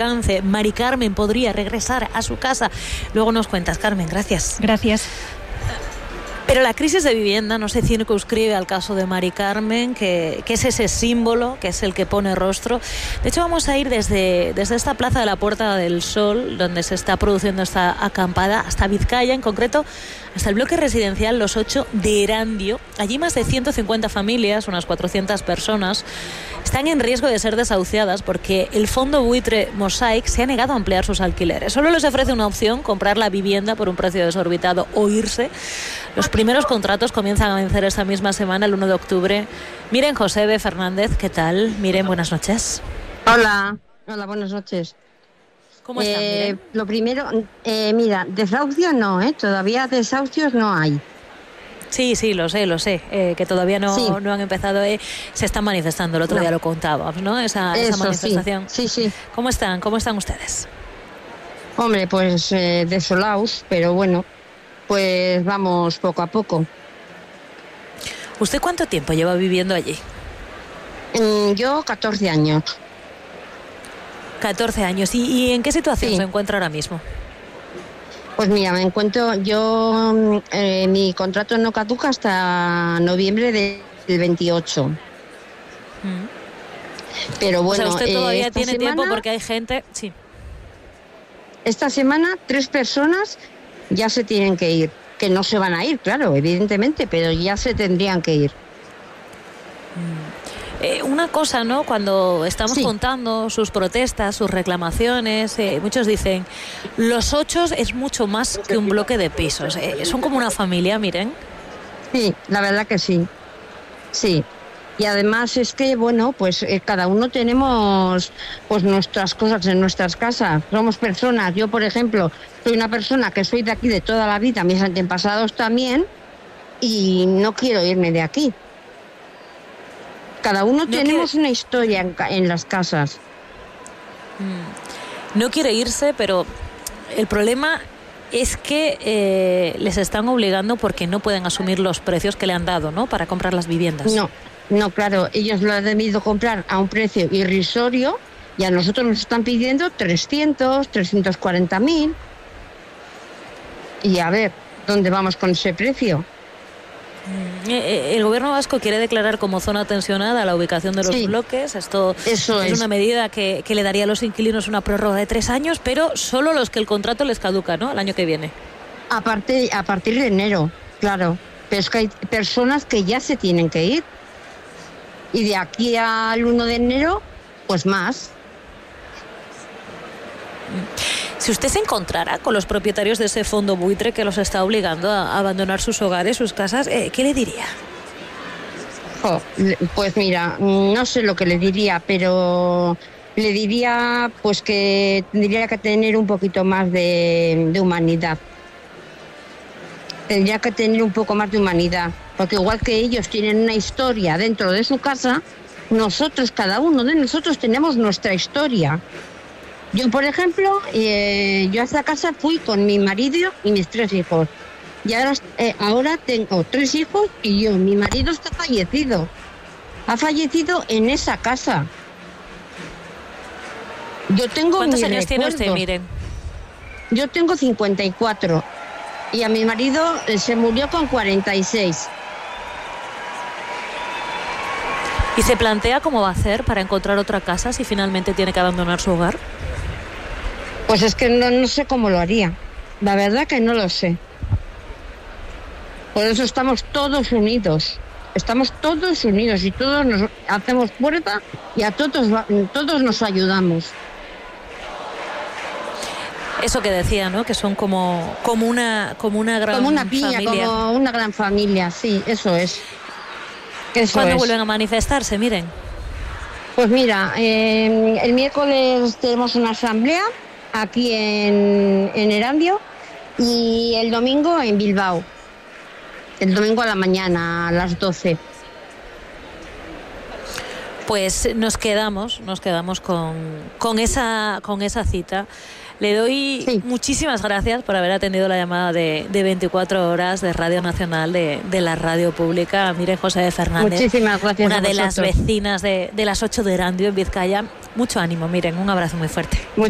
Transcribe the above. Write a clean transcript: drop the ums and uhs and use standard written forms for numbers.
alcance. Mari Carmen podría regresar a su casa. Luego nos cuentas, Carmen. Gracias. Gracias. Pero la crisis de vivienda no se circunscribe al caso de Mari Carmen, que es ese símbolo, que es el que pone rostro. De hecho, vamos a ir desde esta plaza de la Puerta del Sol, donde se está produciendo esta acampada, hasta Vizcaya, en concreto, hasta el bloque residencial Los 8 de Erandio. Allí más de 150 familias, unas 400 personas, están en riesgo de ser desahuciadas porque el fondo buitre Mosaic se ha negado a ampliar sus alquileres. Solo les ofrece una opción: comprar la vivienda por un precio desorbitado o irse. Los primeros contratos comienzan a vencer esta misma semana, el 1 de octubre. Miren, José B. Fernández, ¿qué tal? Miren, buenas noches. Hola, buenas noches. ¿Cómo están, Miren? Lo primero, mira, desahucio no, todavía desahucios no hay. Sí, lo sé, que todavía no han empezado, se están manifestando, el otro día lo contábamos, ¿no? Esa manifestación. Sí. ¿Cómo están ustedes? Hombre, pues desolados, pero bueno, pues vamos poco a poco. ¿Usted cuánto tiempo lleva viviendo allí? Yo 14 años. 14 años. ¿Y en qué situación se encuentra ahora mismo? Pues mira, me encuentro, mi contrato no caduca hasta noviembre del 28. Pero bueno, o sea, usted todavía tiene semana, tiempo porque hay gente... Sí. Esta semana 3 personas ya se tienen que ir. Que no se van a ir, claro, evidentemente, pero ya se tendrían que ir. Una cosa, ¿no? Cuando estamos contando sus protestas, sus reclamaciones, muchos dicen, Los 8 es mucho más que un bloque de pisos. Son como una familia, Miren. Sí, la verdad que sí. Sí. Y además es que, bueno, pues cada uno tenemos pues nuestras cosas en nuestras casas. Somos personas. Yo, por ejemplo, soy una persona que soy de aquí de toda la vida, mis antepasados también, y no quiero irme de aquí. Cada uno tenemos una historia en las casas. No quiere irse, pero el problema es que les están obligando porque no pueden asumir los precios que le han dado, ¿no? Para comprar las viviendas. No, claro, ellos lo han debido comprar a un precio irrisorio y a nosotros nos están pidiendo 300, 340.000. Y a ver, ¿dónde vamos con ese precio? El gobierno vasco quiere declarar como zona tensionada la ubicación de los bloques. Esto es una medida que le daría a los inquilinos una prórroga de 3 años, pero solo los que el contrato les caduca, ¿no? El año que viene. A partir de enero, claro. Pero es que hay personas que ya se tienen que ir. Y de aquí al 1 de enero, pues más. Si usted se encontrara con los propietarios de ese fondo buitre que los está obligando a abandonar sus hogares, sus casas, ¿qué le diría? Pues mira, no sé lo que le diría, pero le diría pues que tendría que tener un poquito más de humanidad. Tendría que tener un poco más de humanidad, porque igual que ellos tienen una historia dentro de su casa, nosotros, cada uno de nosotros tenemos nuestra historia. Yo, por ejemplo, yo a esta casa fui con mi marido y mis 3 hijos. Y ahora tengo 3 hijos y yo. Mi marido está fallecido. Ha fallecido en esa casa. Yo tengo ¿Cuántos años tiene usted, Miren? Yo tengo 54. Y a mi marido se murió con 46. ¿Y se plantea cómo va a hacer para encontrar otra casa si finalmente tiene que abandonar su hogar? Pues es que no sé cómo lo haría. La verdad que no lo sé. Por eso estamos todos unidos. Estamos todos unidos y todos nos hacemos fuerza y a todos nos ayudamos. Eso que decía, ¿no? Que son como una gran como una piña, familia. Como una gran familia, sí, eso es. ¿Cuándo vuelven a manifestarse? Miren. Pues mira, el miércoles tenemos una asamblea aquí en Erandio y el domingo en Bilbao. El domingo a la mañana, a las 12. Pues nos quedamos con esa cita. Le doy muchísimas gracias por haber atendido la llamada de 24 horas de Radio Nacional, de la radio pública. Mire, José Fernández, muchísimas gracias, una de las vecinas de las 8 de Erandio, en Vizcaya. Mucho ánimo, Miren, un abrazo muy fuerte.